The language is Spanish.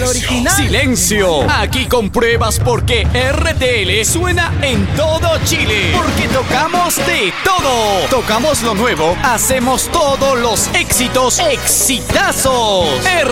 original. ¡Silencio! Aquí compruebas por qué RTL suena en todo Chile. Porque tocamos de todo. Tocamos lo nuevo, hacemos todos los éxitos, exitazos.